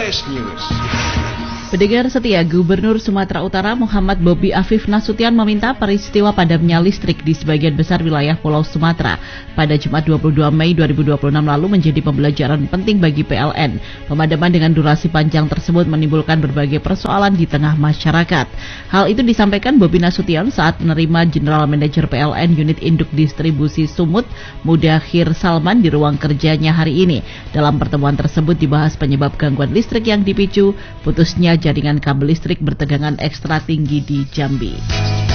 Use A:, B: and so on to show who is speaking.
A: Fresh News.
B: Pendengar setia, Gubernur Sumatera Utara Muhammad Bobi Afif Nasution meminta peristiwa padamnya listrik di sebagian besar wilayah Pulau Sumatera pada Jumat 22 Mei 2026 lalu menjadi pembelajaran penting bagi PLN. Pemadaman dengan durasi panjang tersebut menimbulkan berbagai persoalan di tengah masyarakat. Hal itu disampaikan Bobi Nasution saat menerima General Manager PLN Unit Induk Distribusi Sumut, Mudahir Salman di ruang kerjanya hari ini. Dalam pertemuan tersebut dibahas penyebab gangguan listrik yang dipicu putusnya jaringan kabel listrik bertegangan ekstra tinggi di Jambi.